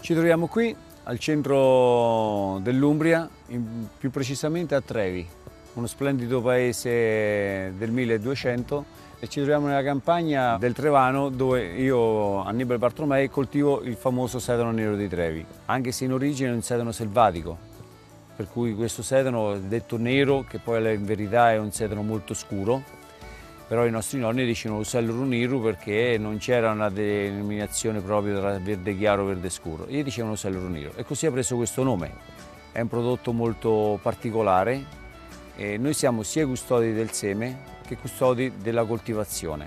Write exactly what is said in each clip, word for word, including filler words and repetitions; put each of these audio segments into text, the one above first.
Ci troviamo qui al centro dell'Umbria, più precisamente a Trevi, uno splendido paese del milleduecento, e ci troviamo nella campagna del Trevano dove io, Annibale Bartolomei, coltivo il famoso sedano nero di Trevi, anche se in origine è un sedano selvatico, per cui questo sedano detto nero, che poi in verità è un sedano molto scuro, però i nostri nonni dicevano usello runiru perché non c'era una denominazione proprio tra verde chiaro e verde scuro, gli dicevano usello runiru e così ha preso questo nome. È un prodotto molto particolare e noi siamo sia custodi del seme che custodi della coltivazione.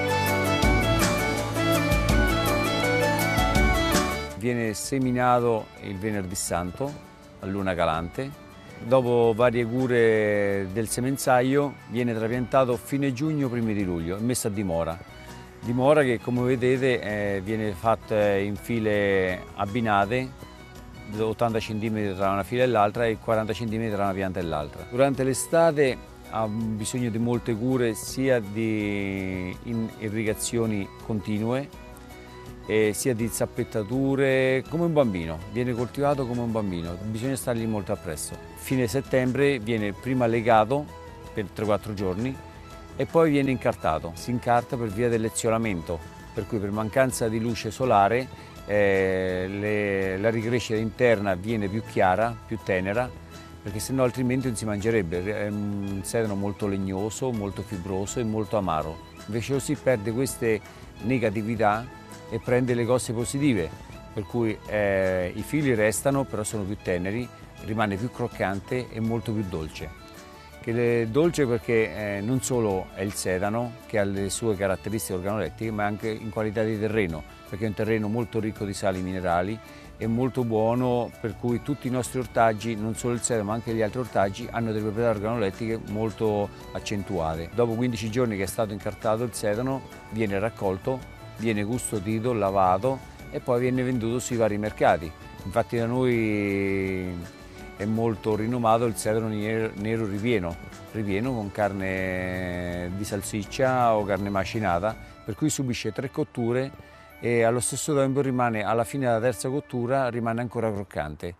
Viene seminato il venerdì santo a luna calante. Dopo varie cure del semenzaio viene trapiantato fine giugno, primi di luglio e messo a dimora. Dimora che, come vedete, eh, viene fatta in file abbinate, ottanta centimetri tra una fila e l'altra e quaranta centimetri tra una pianta e l'altra. Durante l'estate ha bisogno di molte cure, sia di irrigazioni continue, e sia di zappettature, come un bambino, viene coltivato come un bambino, bisogna stargli molto appresso. Fine settembre viene prima legato per tre quattro giorni e poi viene incartato. Si incarta per via dell'eziolamento, per cui per mancanza di luce solare eh, le, la ricrescita interna viene più chiara, più tenera, perché sennò altrimenti non si mangerebbe. È un sedano molto legnoso, molto fibroso e molto amaro. Invece così perde queste negatività e prende le cose positive, per cui eh, i fili restano, però sono più teneri, rimane più croccante e molto più dolce. Che è dolce perché eh, non solo è il sedano che ha le sue caratteristiche organolettiche, ma anche in qualità di terreno, perché è un terreno molto ricco di sali minerali e molto buono, per cui tutti i nostri ortaggi, non solo il sedano ma anche gli altri ortaggi, hanno delle proprietà organolettiche molto accentuate. Dopo quindici giorni che è stato incartato il sedano viene raccolto, viene custodito, lavato e poi viene venduto sui vari mercati. Infatti da noi è molto rinomato il sedano nero, nero ripieno, ripieno con carne di salsiccia o carne macinata, per cui subisce tre cotture e allo stesso tempo rimane, alla fine della terza cottura, rimane ancora croccante.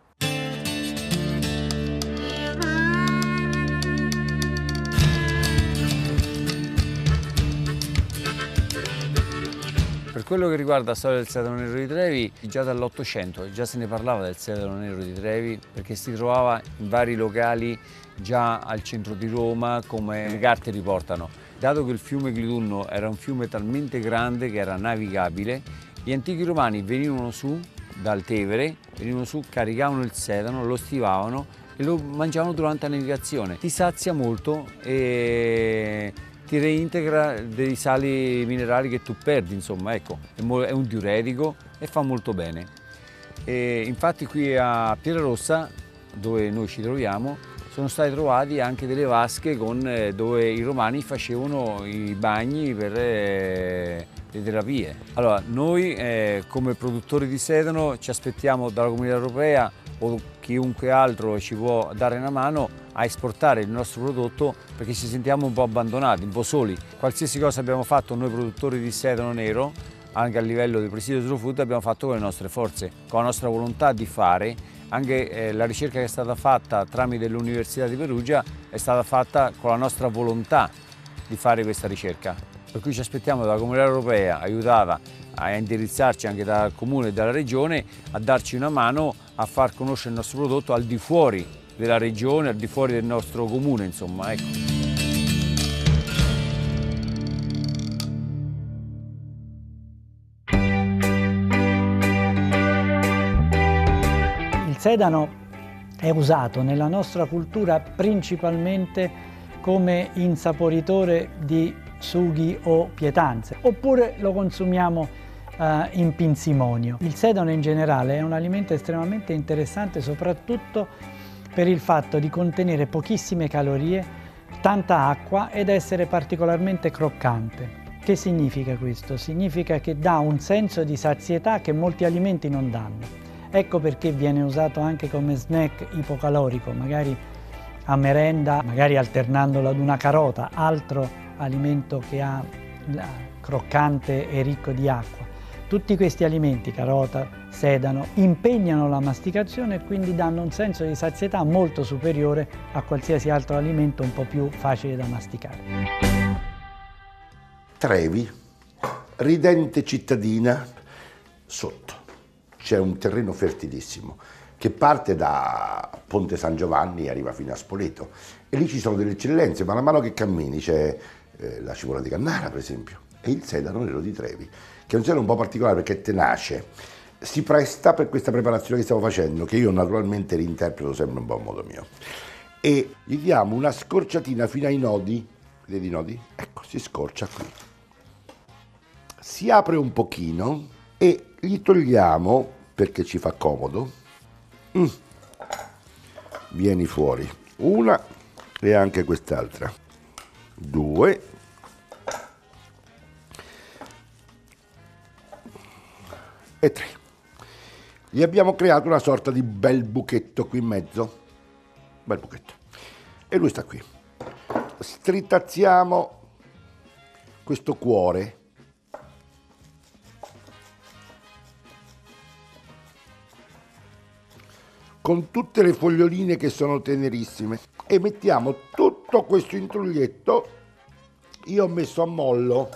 Per quello che riguarda la storia del sedano nero di Trevi, già dall'Ottocento già se ne parlava del sedano nero di Trevi, perché si trovava in vari locali già al centro di Roma, come le carte riportano. Dato che il fiume Clitunno era un fiume talmente grande che era navigabile, gli antichi romani venivano su dal Tevere, venivano su, caricavano il sedano, lo stivavano e lo mangiavano durante la navigazione. Ti sazia molto e ti reintegra dei sali minerali che tu perdi, insomma, ecco, è un diuretico e fa molto bene. E infatti qui a Pietrarossa, dove noi ci troviamo, sono stati trovati anche delle vasche con, eh, dove i romani facevano i bagni per eh, le terapie. Allora, noi eh, come produttori di sedano ci aspettiamo dalla Comunità Europea o chiunque altro ci può dare una mano a esportare il nostro prodotto, perché ci sentiamo un po' abbandonati, un po' soli. Qualsiasi cosa abbiamo fatto noi produttori di sedano nero, anche a livello di presidio slow food, abbiamo fatto con le nostre forze, con la nostra volontà di fare. Anche eh, la ricerca che è stata fatta tramite l'Università di Perugia è stata fatta con la nostra volontà di fare questa ricerca. Per cui ci aspettiamo dalla Comunità Europea, aiutata a indirizzarci anche dal Comune e dalla Regione, a darci una mano a far conoscere il nostro prodotto al di fuori della Regione, al di fuori del nostro Comune, insomma, ecco. Il sedano è usato nella nostra cultura principalmente come insaporitore di sughi o pietanze, oppure lo consumiamo eh, in pinzimonio. Il sedano in generale è un alimento estremamente interessante, soprattutto per il fatto di contenere pochissime calorie, tanta acqua ed essere particolarmente croccante. Che significa questo? Significa che dà un senso di sazietà che molti alimenti non danno. Ecco perché viene usato anche come snack ipocalorico, magari a merenda, magari alternandolo ad una carota, altro alimento che ha croccante e ricco di acqua. Tutti questi alimenti, carota, sedano, impegnano la masticazione e quindi danno un senso di sazietà molto superiore a qualsiasi altro alimento un po' più facile da masticare. Trevi, ridente cittadina, sotto c'è un terreno fertilissimo che parte da Ponte San Giovanni e arriva fino a Spoleto, e lì ci sono delle eccellenze, ma man mano che cammini c'è eh, la cipolla di Cannara, per esempio, e il sedano nero di Trevi, che è un sedano un po' particolare perché è tenace, si presta per questa preparazione che stiamo facendo, che io naturalmente reinterpreto sempre un po' a modo mio, e gli diamo una scorciatina fino ai nodi, vedete i nodi? Ecco, si scorcia qui, si apre un pochino e gli togliamo, perché ci fa comodo, mm. vieni fuori, una e anche quest'altra, due, e tre. Gli abbiamo creato una sorta di bel buchetto qui in mezzo, bel buchetto, e lui sta qui. Stritazziamo questo cuore con tutte le foglioline che sono tenerissime e mettiamo tutto questo intruglietto. Io ho messo a mollo